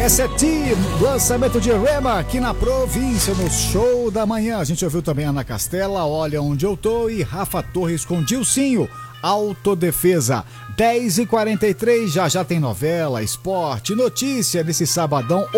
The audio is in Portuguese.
S7, lançamento de Rema aqui na província, no Show da Manhã. A gente ouviu também Ana Castela, Olha Onde Eu Tô, e Rafa Torres com Dilcinho, Autodefesa. 10h43, já tem novela, esporte, notícia nesse sabadão.